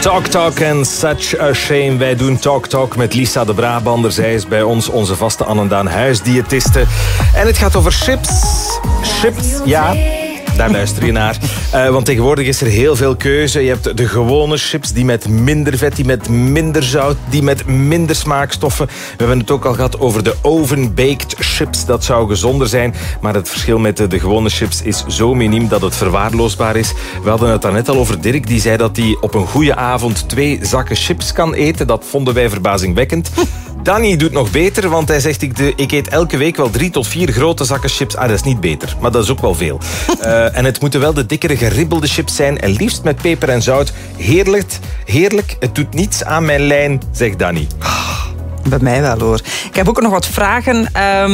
Talk Talk en Such a Shame. Wij doen Talk Talk met Lisa de Brabander. Zij is bij ons onze vaste Annendaan huisdiëtiste. En het gaat over chips. Chips, ja. Daar luister je naar. Want tegenwoordig is er heel veel keuze. Je hebt de gewone chips, die met minder vet, die met minder zout, die met minder smaakstoffen. We hebben het ook al gehad over de oven-baked chips. Dat zou gezonder zijn. Maar het verschil met de gewone chips is zo miniem dat het verwaarloosbaar is. We hadden het daarnet al over Dirk. Die zei dat hij op een goede avond 2 zakken chips kan eten. Dat vonden wij verbazingwekkend. Danny doet nog beter, want hij zegt ik eet elke week wel 3 tot 4 grote zakken chips. Dat is niet beter, maar dat is ook wel veel. En het moeten wel de dikkere geribbelde chips zijn. En liefst met peper en zout. Heerlijk. Het doet niets aan mijn lijn, zegt Danny. Bij mij wel, hoor. Ik heb ook nog wat vragen.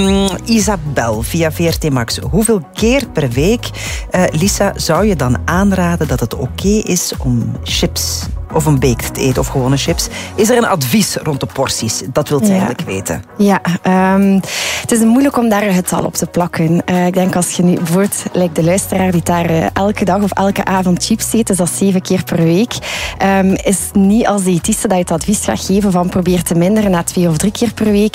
Isabel, via VRT Max. Hoeveel keer per week, Lisa, zou je dan aanraden dat het oké is om chips of een baked te eten of gewone chips? Is er een advies rond de porties? Dat wilt ze eigenlijk weten. Ja, het is moeilijk om daar een getal op te plakken. Ik denk als je nu bijvoorbeeld, lijkt de luisteraar die daar elke dag of elke avond chips eet, is dat 7 keer per week. Is niet als diëtiste dat je het advies gaat geven van probeer te minderen naar 2 of 3 keer per week.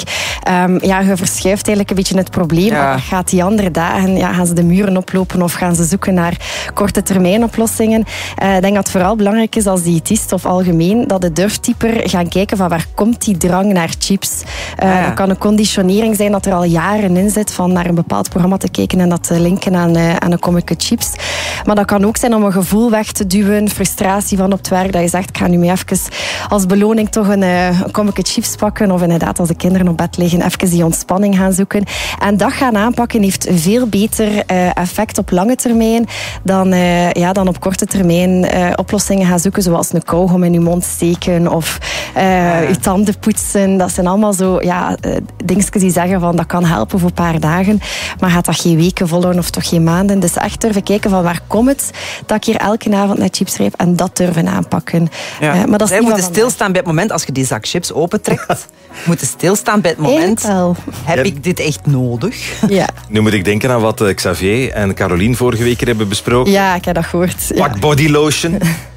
Je verschuift eigenlijk een beetje het probleem. Ja. Gaat die andere dagen, gaan ze de muren oplopen of gaan ze zoeken naar korte termijn oplossingen? Ik denk dat het vooral belangrijk is als diëtist of algemeen, dat de durft dieper gaan kijken van waar komt die drang naar chips. Dat kan een conditionering zijn dat er al jaren in zit van naar een bepaald programma te kijken en dat te linken aan een kommetje chips. Maar dat kan ook zijn om een gevoel weg te duwen, frustratie van op het werk, dat je zegt, ik ga nu mee even als beloning toch een kommetje chips pakken of inderdaad als de kinderen op bed liggen, even die ontspanning gaan zoeken. En dat gaan aanpakken heeft veel beter effect op lange termijn dan op korte termijn oplossingen gaan zoeken, zoals een kauwgom in je mond steken of je tanden poetsen. Dat zijn allemaal zo dingetjes die zeggen van dat kan helpen voor een paar dagen, maar gaat dat geen weken volhouden of toch geen maanden. Dus echt durven kijken van waar komt het dat ik hier elke avond naar chips grijp en dat durven aanpakken. Ja. Maar dat zij moeten stilstaan bij het moment als je die zak chips opentrekt. Moeten stilstaan bij het moment. Heb ik dit echt nodig? Ja. Nu moet ik denken aan wat Xavier en Caroline vorige week hebben besproken. Ja, ik heb dat gehoord. Pak body lotion.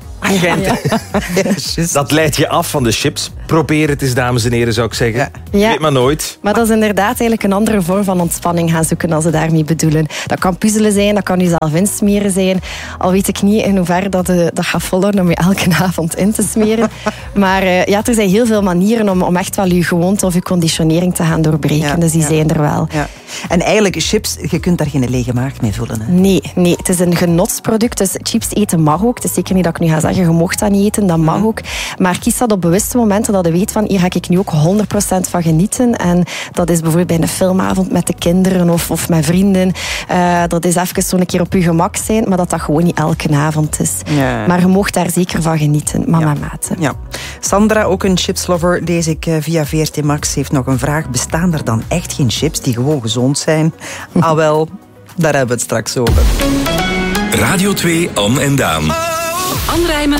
Dat leidt je af van de chips. Probeer het eens, dames en heren, zou ik zeggen. Je weet maar nooit. Maar dat is inderdaad eigenlijk een andere vorm van ontspanning gaan zoeken als ze daarmee bedoelen. Dat kan puzzelen zijn, dat kan jezelf insmeren zijn. Al weet ik niet in hoeverre dat gaat volhouden om je elke avond in te smeren. Maar er zijn heel veel manieren om echt wel je gewoonte of je conditionering te gaan doorbreken. Dus die zijn er wel. Ja. En eigenlijk, chips, je kunt daar geen lege maag mee vullen. Hè? Nee, het is een genotsproduct. Dus chips eten mag ook. Het is zeker niet dat ik nu ga zeggen, je mocht dat niet eten, dat mag ook. Maar kies dat op bewuste momenten dat je weet van, hier ga ik nu ook 100% van genieten. En dat is bijvoorbeeld bij een filmavond met de kinderen of met vrienden. Dat is even zo'n keer op je gemak zijn, maar dat gewoon niet elke avond is. Ja. Maar je mag daar zeker van genieten, mama mate. Ja. Sandra, ook een chipslover, lees ik via VRT Max, heeft nog een vraag. Bestaan er dan echt geen chips die gewoon gezond zijn? Wel, daar hebben we het straks over. Radio 2 Anne en Daan. Anne Rijmen.